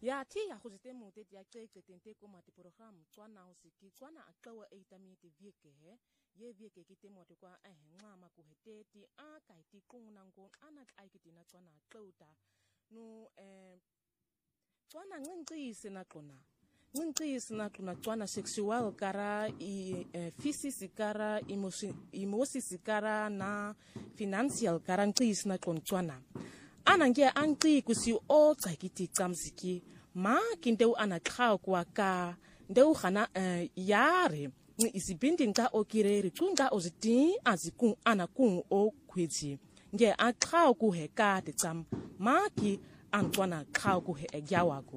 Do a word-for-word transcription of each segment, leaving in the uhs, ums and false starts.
ya thi ya go zete mo te ya tse tente ko mate program tswana o siki tswana a tlawa e tamite vieke he ye vieke ke te mote kwa a henga ma ku heteti a ka iti qungna ngo ana ka ikiti na tswana tlauta no eh tswana ngincise na qona ngincise na qona tswana sexual kara i physical kara emotional kara na financial kara ngincise na qona tswana ana nge anqi kusi o cakiti tsamziki ma kinteu ana khao kwa ka ndeu khana uh, yare ni isibindi nka okireri kunga oziti aziku ana ku o kwezi nge akhao ku heka te tsam ma ki antwana khao ku he egyawago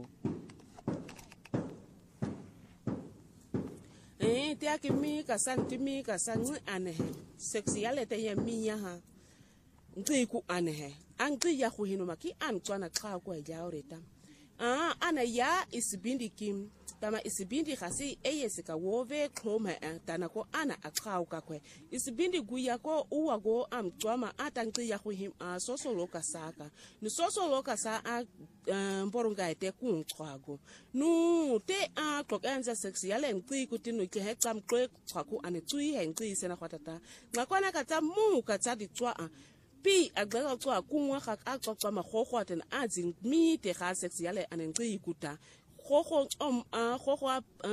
eh te akimi ka santimi ka sangu anehe sexuality ya minya ha nqi ku anehe anqi ya go hinoma ki antwana khao ku egyaoreta ah ana ya isibindi kim tama isibindi khasi eyesika wove khoma tana ko ana akhauka kwe isibindi guya ko uwago amcwama atanqi ya go him a sosoloka saka ni sosoloka sa a mboronga ete kunqwago nu te a qokanza sexual enqi kutinu ke hetsam qwe qwaku ane tsui henqi sena kwatata ngakwana ka tsa mu ka tsa ditswa pi agba tswa kunwa ga a tswa magogo atena a dzing mi te ga sexual anenqi ikuta gogo om a gogo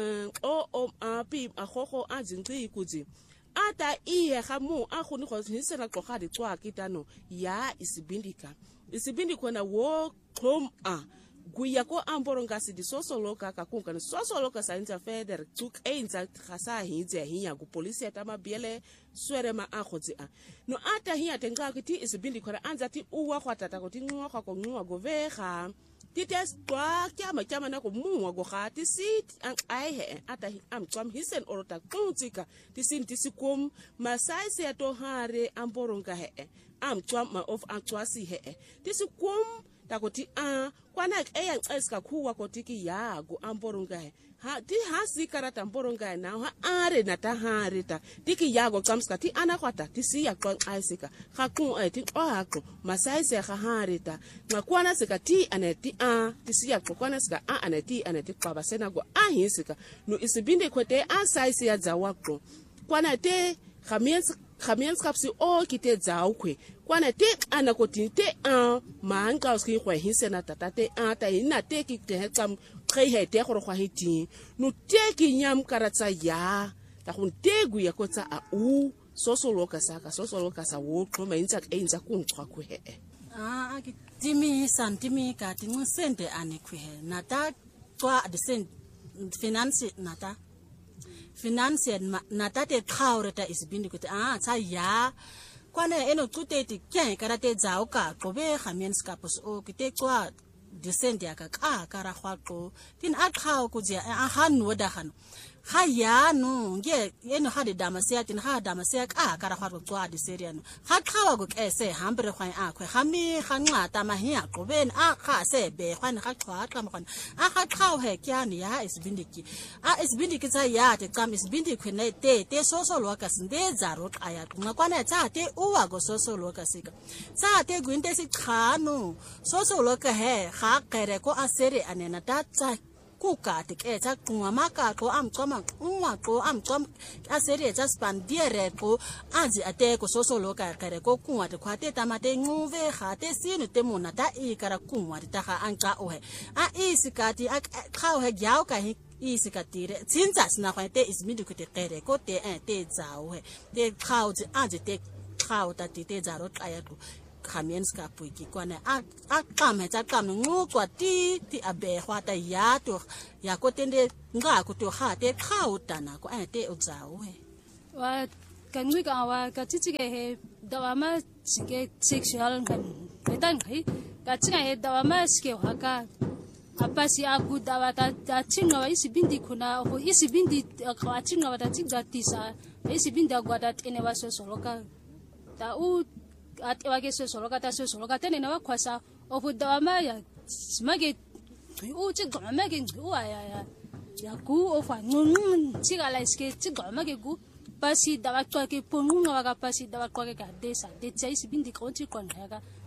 o om a pi a gogo a dzingqi ikudzi ata iye ga mu a gone go hisela tloga di tswa kitano ya isibindika isibindi kona wo klom a guya ko amboronga si di sosoloka ka kunka ni sosoloka sa inta feder tuk einza khasa hinze hinya ku police atama biele swere ma a khotsi a no ata hiya tenga kiti isibindi kona anza ti uwa khwatata ko ti nwa kwa ko nwa go vega ti tes twa kya ma kya mana ko muwa go ga ti sit an ai he ata am tsam hisen orota kuntsika ti sin ti sikum masai se to hare amboronga he am tsam ma of antwasi he ti sikum takoti a kwana eya nceska kuwa kotiki yago amboronga ha ti hasi karata mboronga na ha are na ta harita tiki yago tsamska ti ana kwata ti si ya kwa aisika ha ku e ti o hako masai se ha harita ngakwana sika ti aneti a ti si ya kwana sika a aneti aneti kwa basena go a hisika no isibinde kwete a sai se ya zawako kwana te khamiens khamiens kapsi o kite zawkwe kwana te ana kotinte a manga uski kwa hisena tatate a ta ina te ki te tsam khei te go go hiti no te ki nyam karatsa ya ta go tegu ya kotsa a u sosoloka saka sosoloka sa wo xoma intsa einza kunqwa ku he ah ki timi santimi ka ti ngusende ane ku he nata twa the same finance nata finance nata te khaureta isibindi kuti ah tsa ya kwana eno tuteti kya karate dzao ka qobe khamens kapos o kite kwa descend ya ka ka kara khwaqo tin akhao kujia a hanu da hanu ha ya no nge eno ha de damasia tin ha damasia ka kara khwaqo kwa de seriano ha khawa go kese hambre khwa a khwe khami khanqa ta ma hi a qoben a kha se be khwan ha khwa ka ma khwan a kha khaw he kyani ya isbindiki a isbindiki tsa ya te kam isbindi khwene te te sosolo ka sinde zaro aya ngakwana tsa te uwa go sosolo ka sika tsa te gwinte si khano sosolo ka he ga kere ko asere anena ta tsa kuka te ke tsa qwa maka ko am qoma unwa ko am qom asere tsa spandiere ko anzi ate ko sosolo ka kere ko kunwa te khwate tamate nguve ga te sinu te mona ta i kara kunwa ta ga anqa o he a isikati a khaw he gyao ka hi isikatire tsinza sina khwa te ismidi ku te kere ko te en te tsao he te khaw tsi anzi te khaw ta te te zaro qaya ko khamens ka puiki kwana a a qame tsa qame ngqwa ti ti abe khwata ya to ya ko tende nga ko to ha te khawtana ko a te o tsao he wa kanwi ka wa ka chichige he dawama sike sexual kan ketan khai ka chinga he dawama sike wa ka apasi aku dawata ta chinga wa isibindi kuna ho isibindi ka chinga wa ta chinga tisa isibindi agwata tene wa so soloka ta u at wage so soloka ta so soloka tene na kwasa ofu dawama ya smage u chi gama ge u ya ya ya ku ofa ngun chi gala iske chi gama ge ku pasi dawa kwa ke pongu wa ka pasi dawa kwa ke ka desa de chai sibindi ko chi kon ha ka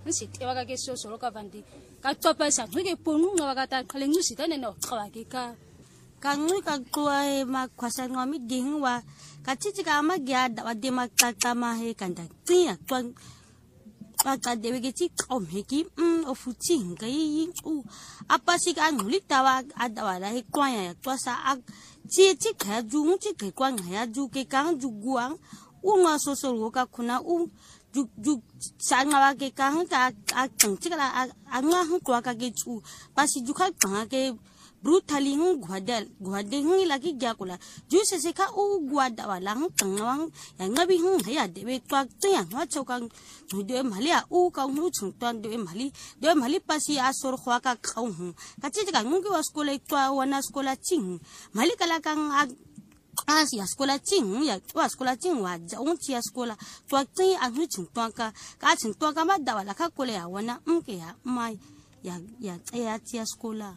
nsi te waka ke so so ka vandi ka topa sa ngike ponu ngaka ta khale ngusi ta ne no tsawa ke ka ka ngui ka tua e ma kwasa ngomi dingwa ka chichi ka ma gya da de ma ka ka ma he kan da tia twan pa ka de ke chi kom he ki um o fu ching ka yi u apa si ka nguli ta wa ada wa la he kwa ya twa sa a chi chi ka ju chi ke kwa ya ju ke ka ju guang u nga so so ka khuna u ju ju sanga wa ke ka ka a tang chi ka a nga hu kwa ka ke chu pa si ju ka ka ke brutally hu gwadal gwade hu la ki gya kula ju se se ka u gwada wa la hu tang wa ya nga bi hu ya de be twa te ya wa chau ka ju de mali a u ka hu chung ton de mali de mali pa si a sor khwa ka ka hu ka chi ka ngu ki wa skola twa wa na skola ching mali kala ka as ya skola ching ya wa skola ching wa ja un chi skola to ti a hu chung to ka ka chung to ka ma da wala ka kole ya wana mke ya mai ya ya ya chi skola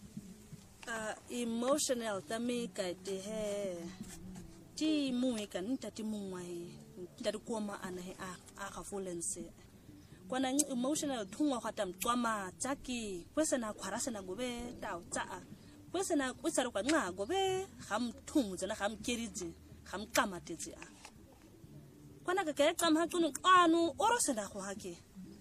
uh, emotional tami ka te he ti mu e kan ta ti mu mai ta ko ma ana he a a ka fulense kwana emotional thungwa khatam twama chaki kwesena khwarasena gobe ta tsa kwesena kwesara kwa nga gobe ham thungu zana ham keriji ham kamatezi a kwana ka ke tsam ha tunu anu orosena go hake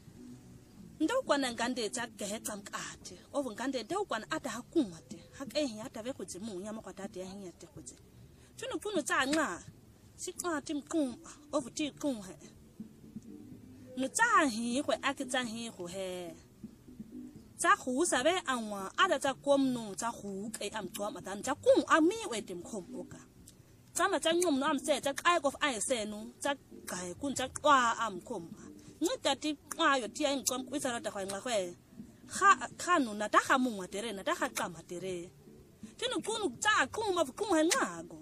ndo kwana ngande tsa ke he tsam kate o ngande ndo kwana ata hakumate hake ya ta be khutsi mu nya makwata ta ya nya te khutsi tunu tunu tsa nga si kwa tim kum o vuti kum he no tsa hi go a ke tsa hi go he tsa go sa be anwa ada tsa komno tsa go ke am twa matan tsa kum a mi we tim khom oka tsa ma tsa ngom no am se tsa kai of ai se no tsa kai kun tsa kwa am khom ni tati kwa yo ti ai ngom kwisa rata kwa ngwe kha khanu na ta ga mungwa tere na ta ga qama tere tinu kunu tsa kum ma kum ha ngago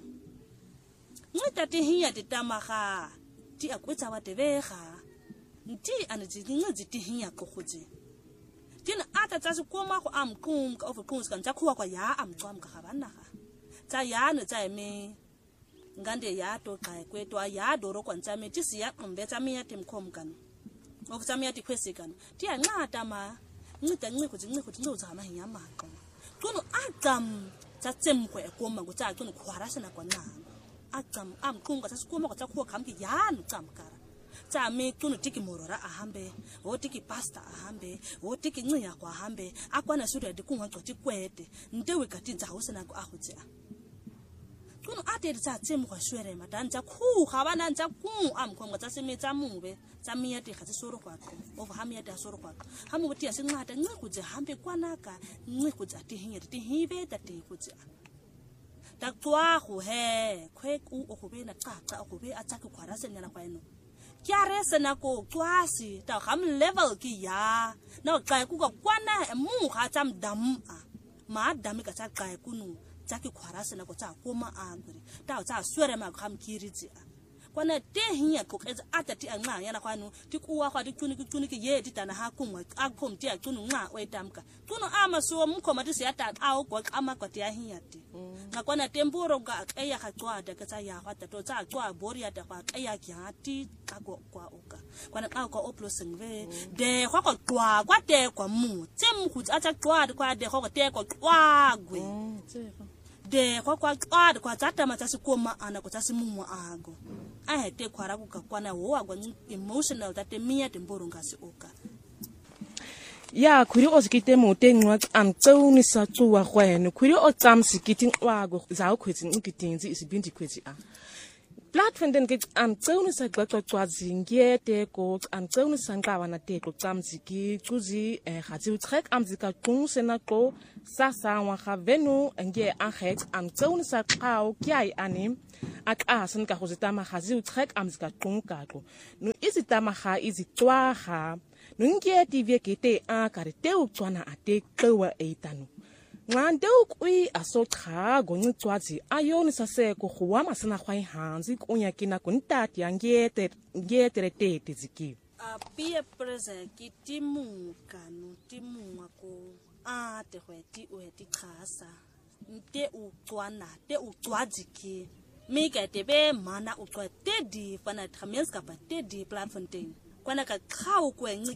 ni tati hiya ti tamaga ti akwetsa wa tevega nti ana ji ngi ti hiya ko khutsi tina ata tsa se koma go am kum ka of kum ska tsa khwa kwa ya am tswam ka ga bana ga tsa ya no tsa me ngande ya to kai kwetwa ya doro kwa tsa me ti siya mbe tsa me ya tim khom kan of tsa me ya ti kwese kan ti a ngata ma ngi ta ngi khutsi ngi khutsi no tsa ma hiya ma ko kuno atam tsa tsemkwe ko ma go tsa kuno khwara sena kwa na atam am kum ka tsa koma ka tsa khwa kham ki ya no tsam kara tsa me kuno tiki morora ahambe o tiki pasta ahambe o tiki nciya kwa ahambe akwana sura de kunwa xoti kwete ntewe kati tsa hosena ko ahutse a kuno ate tsa tsemu kwa shwere madan tsa khu khabana tsa ku am khonga tsa seme tsa mube tsa miya te khatse soro kwa ko over hamya ta soro kwa hamu buti ya sinqata nci kutse hambe kwanaka nci kutse ati hinya ti hibe ta te kutse ta twa go he khwe ku o go be na qaqa o go be a tsa ke khwara senyana kwa eno kya rese na ko kwasi ta ham level ki ya na ka ku ka kwana mu kha tsam dam a ma dam ka tsa ka ku nu tsa ki khwara se na ko tsa koma a ngri ta tsa swere ma kham kiritsi a kwana te hinya ko ka ata ti anga yana kwanu ti kuwa kwa ti tuni ki tuni ki ye ti tana ha kunwa a khom ti a tunu nga we tamka tunu ama so mu khoma ti se ata a o kwa ama kwa ti a hinya ti nga kwana temburo ga ka ya ga tswa da ka tsa ya ga ta to tsa tswa bori ya ta kwa ka ya kya ti ka go kwa oka kwana ka ko oplosing ve de kwa ko tswa kwa te kwa mu tsem khu tsa tsa tswa kwa de ko te ko kwa gwe de kwa kwa kwa kwa tsata ma tsa sikoma ana ko tsa simumwa ago a hete khwara ku ka kwana ho wa emotional that me temburo nga se oka ya khuri o sikite mo tengwa am tsoni sa tsuwa gwene khuri o tsam sikiti wa go za khwetsi ngitinzi isibindi khwetsi a platform den ke am tsoni sa gqaqwa tswazi ngiyete ko am tsoni sa nqaba na te ko tsamziki tsuzi eh gatsi utrek am zika qunse na ko sa sa wa ga venu nge a het am tsoni sa qao kyai anim ak asen ka go zitama gazi utrek am zika qunka ko no izitama ga izitwa ga nungiyeti viekete a karete utswana ate qwa eitanu ngande ukui asotha gonyitswazi ayoni saseko khwa masana khwai hanzi kunya kina kuntati angiyete ngiyete tete ziki a peer pressure ki timu kanu timu ko a te hweti o heti khasa nte utswana te utswazi ki mika te be mana utswa te di fana thamens ka pa te di platform ten kwana ka khao ko ngiki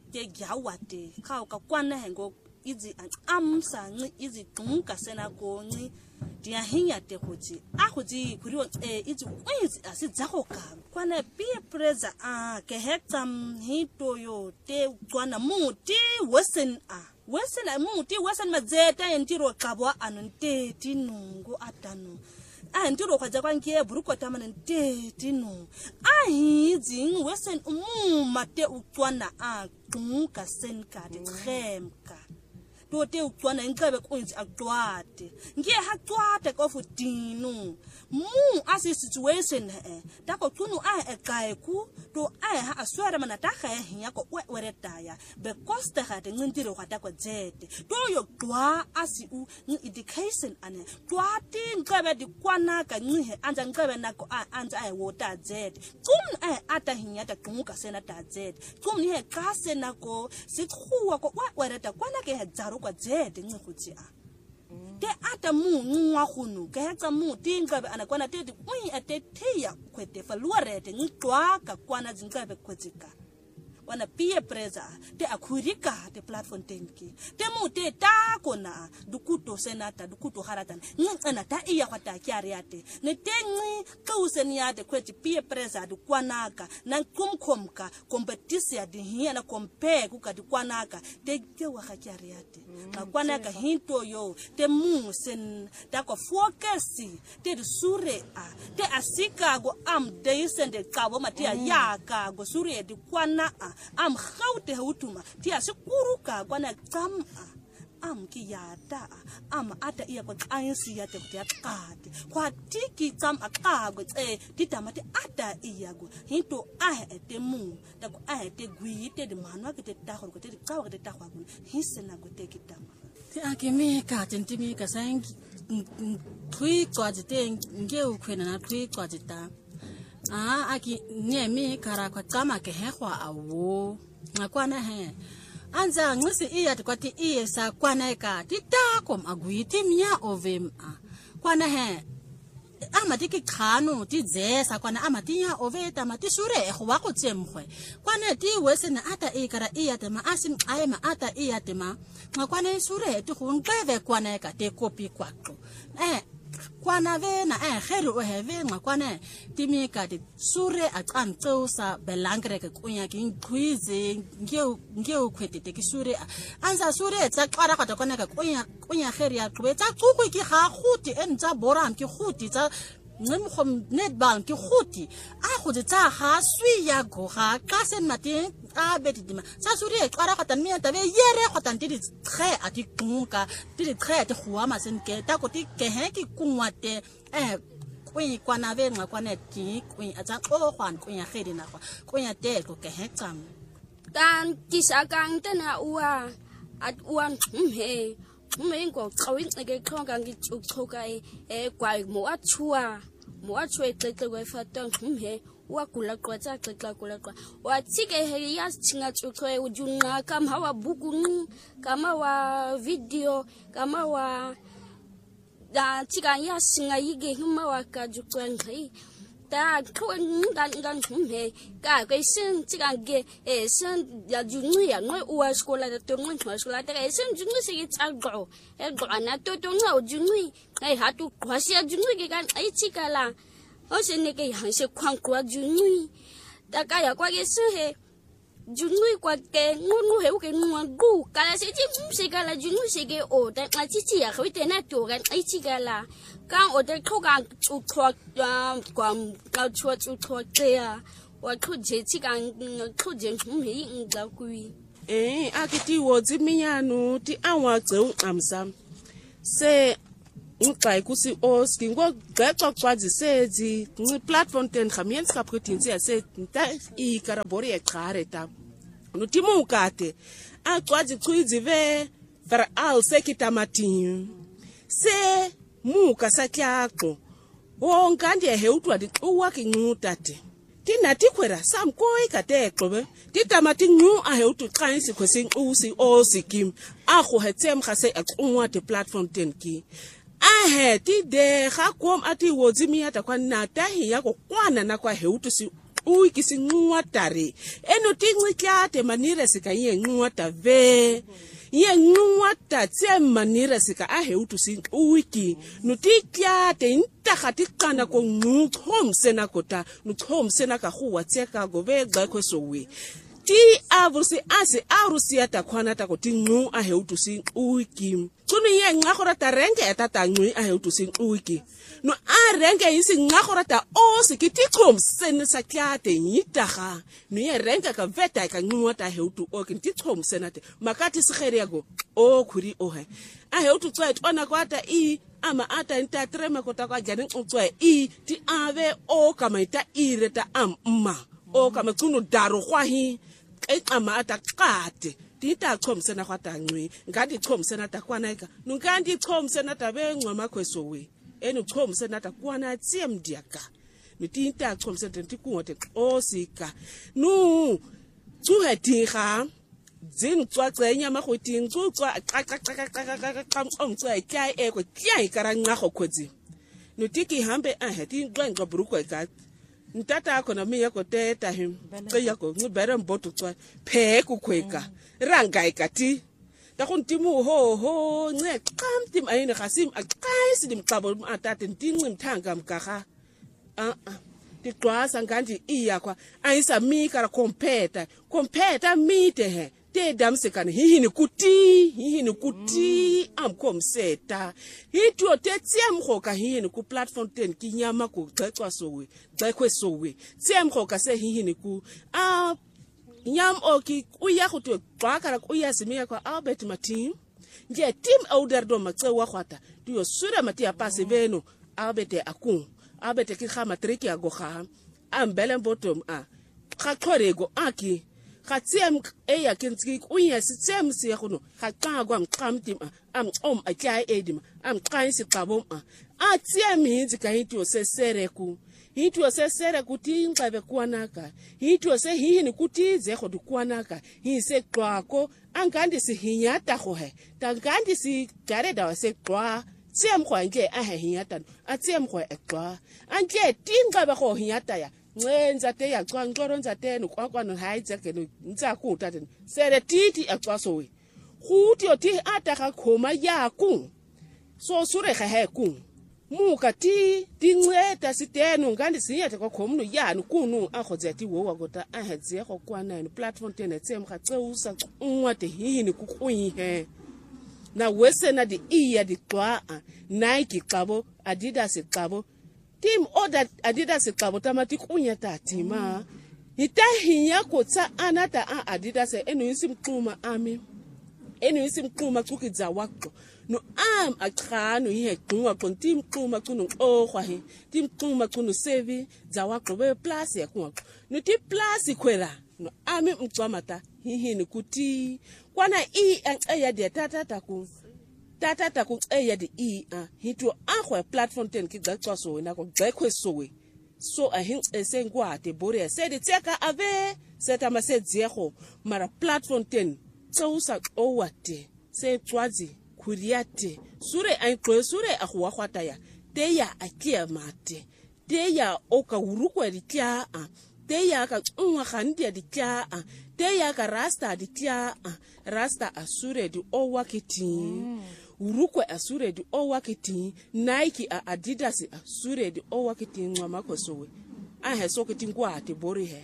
te gyawate kha ka kwana hengo izi amsa ngi izi dunka sena ko ngi dia hinya te khotsi a khotsi khuriwa e izi kwizi asizakho ka kwana peer pressure a ke hekam hito yo te kwana muti wesen a wesen a muti wesen mazeta entiro kabwa anonte tinungu atanu a ntiro khwaja kwanke burukota manente tinu a hizi wesen umma te ukwana a dunka senka de khemka to te ukwana inkabe kunzi akwate ngiye hakwate kofutinu mu asi situation eh tako tunu a ekaeku to a ha aswera mana taka hinya ko weretaya be costa ha de ngindiro kwata ko zete to yo twa asi u education ane twati nkabe di kwana ka ngihe anja nkabe nako anja ai wota zete kum a ata hinya ta tumuka sena ta zete kum ni he kase nako sithuwa ko wereta kwana ke hedzaro kwa zete ngikhuthi a te ata mu nwa khunu ke tsa mu tingabe anakwana te ui atetheya kwete faluarete ngitwaka kwana zingabe kwetsika wana peer pressure te akhurika te platform tenki te mu te ta kona dukuto senata dukuto haratan ngcena ta iya kwata kyari yate ne tengi kauseni yate kweti peer pressure dukwanaka na kumkomka competition di hiya na compare kuka dukwanaka te kewa kyari yate na kwanaka hinto yo te mu sen ta ko focus te sure a te asika go am de sende kabo matia yaka go sure di kwana a am khawte hutuma ti asikuruka kwana kam am ki yata am ata iya ko ansi yate kuti akade kwa tiki kam akago eh titamati ata iya go hinto a etemu ta ko a ete gwite de manwa ke te tahor ko te kawa ke te tahwa ko hisena go te kitama ti akimi ka tentimi ka sang thui kwa jite nge ukhwena na thui kwa jita ah aki nyemi kara kwa kama ke hekwa awo ngakwana he anza ngisi iya tikwati iya sa kwana ka titakom agwiti mya ovem a kwana he amatiki khano tizesa kwana amatinya oveta matishure khwa go tsemkhwe kwana ti wesena ata ikara iya tema asim ayema ata iya tema ngakwana sure ti khunqeve kwana ka te copy kwaqo eh kwana vena eh kheri o heve ngakwana timika di sure aqantso sa belangre ke kunya ke ngqwize ngeu ngeu khwetete ke sure anza sure tsa qara ga kwana ka kunya kunya kheri ya qwe tsa qukwe ki ga khuti entsa boram ki khuti tsa ngimkhom netball ki khuti a khuti tsa ha swi ya go ga ka sen matin a betidima sa sure qara ga tan miya tabe yere go tan ti tre ati kunka ti tre ti khwa sen ke ta ko ti ke he ki kunwate eh kwi kwana ve ngakwana ti kwi atsa o khwan kunya khedi na kwa kunya te ko ke he tsam kan kisakang tana uwa at uwan mhe mhe ko qawin ke khonga ngi chukhoka e kwa mo achua mo achua tlekle kwa fatong mhe wa kula kwa tsa tlekla kula kwa wa tsike he ya tsinga chukhoe ujunga kama hawa buku kama wa video kama wa da tsika ya singa yige huma wa ka jukwan kai ta khwan ngan ngan mhe ka kai sen tsika ge e sen ya jungu ya ngoi uwa skola da to ngoi skola ta kai sen jungu se tsa go e go ana to to ngau jungu ai ha tu kwasi ya jungu ge kan ai tsika la o se ne ke han se kwang kwa jungu ta ka ya kwa ge se he jungu kwa ke ngunu he ke ngu kala se ti se kala jungu se ke o ta ma chi chi ya khwite na to kan ai tsika la kan o de khoga chu thwa kwa ka chua chu thwa te ya wa khu je chi kan khu je mhi nga kui eh akiti wo dziminyanu ti anwa gceu amsam se ngai kusi os kingo gaxa kwazi sezi ni platform ten khamiens ka phutinzi ya se nta i karabori ya qareta no timu ukate a kwazi khwizi ve fer al sekitamatin se muka sakyaqo wongandi ehewutwa di uwa kincutate tina tikwera sam koi kateqobe titamati nyu ahewutu qansi kwesin usi osikim akho hetsem khase aqunwa te platform ten ki ahe ti de ga kom ati wodzimi ata kwa nata hi ya ko kwana na kwa hewutu si uiki sinqua tare eno tinqityate manire sika ye nqua tave ye nqua tatse manire sika ahe utu sin uiki no tikyate intaga tiqana ko nqom sena kota no xom sena ka go watseka go be gba kwesowe ti avusi ase arusia ta khwana ta ko tinqu ahe utu sin uiki tsuni ye nqa gora ta renke eta ta nqu ahe utu sin uiki no a renke isi nqa gora ta o se ke tixom sena sa kyate yitaga no ye renke ka veta ka nqu ta he utu o ke tixom sena te makati segere go o khuri o he a he utu tswa tsona kwata i ama ata nta trema kota kwa jani tswa i ti ave o kama ita ireta amma o kama tsunu daro kwa hi e ama ata qate tita chomsena kwata ngwi ngadi chomsena ta kwana ika nungandi chomsena ta be ngwa kwesowe enu chomsena ta kwana tsiemdiaka nitita chomsena tikungote osika nu tsuhe tiga dzin tswa tsenya ma go ting tswa ka omtswa kai e ko kai karanga go khotsi nutiki hambe a heti ngwa buruko ka ntata akho na miya ko teta him tseya ko ngibere mboto tswa phe kukhweka ranga ikati ta go ntimu ho ho nce qamtim ayini gasim aqayisi dimxabo atata ntinqi mthanga mgaga a a tiqwasa ngandi iyakwa ayisa mika ra competa competa mite he te damsekane hihini kuti hihini kuti amkomseta hityo tetsiemgoka hihini ku platform ten kinyama ku xexwa sowe xekwesowe tsiemgoka se hihini ku a nyam oki uya khutwe xwakara uya simia kwa Albert Matim nje team ouderdo maxewa khwata tuyo sura matia pase beno Albert akun Albert ki khama triki agoga ambele bottom a khaxorego aki khatsem eya kentiki uya sitsem siya kuno khaqa kwa mqamtim am om atyai edim am qansi qabom a atsem hinzi ka hityo sesere ku hityo sesere kuti inxabe kwanaka hityo se hini kuti ze khodu kwanaka hise qwako angandi sihinyata khohe tangandi si gareda wase qwa tsem khwanje a hinyata atsem khwa eqwa anje tinxabe kho hinyata ya ngenza te ya xwanxoro nza te no kwakwano haitseke no ntsa ku tate sere titi axwasowe khuti oti ata ga khoma ya ku so sure ga he ku muka ti tinxeta siteno ngandi siyete kwa khomno ya no kunu a khotse ti wo wa gota a hetse go kwana no platform ten tsem ga tseusa nwa te hini ku kuyi he na wesena di iya di kwa Nike xabo Adidas xabo team order Adidas xabo tamati kunya tatima itahinya kotsa anata a Adidas enu isimxuma ami enu isimxuma xukidza waqo no am aqhano ihe qhuma kontim xuma kuno ohwahi tim xuma kuno sevi dza waqo be plus yakwa no ti plus kwela no ami mxwamata hihini kuti kwana i aya de tata taku tata taku aya de i a hito ahwa platform ten ki gxaxwa so na ko gxekwe sowe so a hin esengwa te bore se de tseka ave seta masedzego mara platform ten tsausa owate se tswazi kuriate sure ai kwe sure a go gwata ya te ya akia mate te ya oka urukwa dikia a te ya ka unwa khandi dikia a te ya ka rasta dikia a rasta asure di owakiti mm. urukwe asure di owakiti Nike a Adidas asure di owakiti ngwa kosowe a heso kiti ngwa te bori he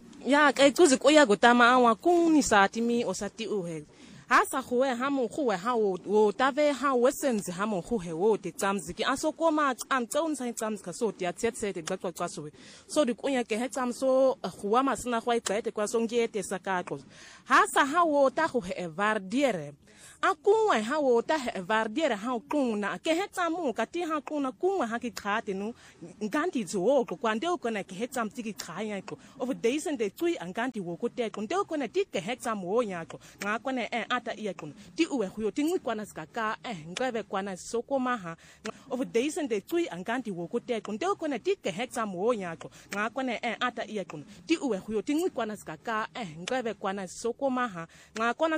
ya ke kuzi koya gotama awa kuni satimi osati uhe hasa khuwe hamu khuwe hawo wo tave ha wesenzi hamu khuhe wo te tsamziki asokoma amtsaun sai tsamzika so ti atsetse te gxaxwa xwasowe so di kunya ke he tsamso khuwa masina khwa ixete kwa songete sakaqo hasa hawo ta khuhe evardiere akunwe hawo ta evardiere ha quna ke he tsamu ka ti ha quna kunwe ha ki khate no nganti zo ko kwande ukona ke he tsamtiki khaya ko of days and the three anganti wo ko te ko nde ukona ti ke he tsamu nyako ngakone e ata iya kuno ti uwe huyo tingi kwana skaka eh ngebe kwana sokoma ha of days and the three anganti wo ko te ko nde ukona ti ke he tsamu nyako ngakone e ata iya kuno ti uwe huyo tingi kwana skaka eh ngebe kwana sokoma ha ngakona